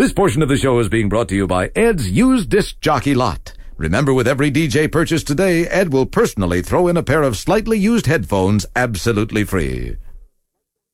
This portion of the show is being brought to you by Ed's Used Disc Jockey Lot. Remember, with every DJ purchase today, Ed will personally throw in a pair of slightly used headphones absolutely free.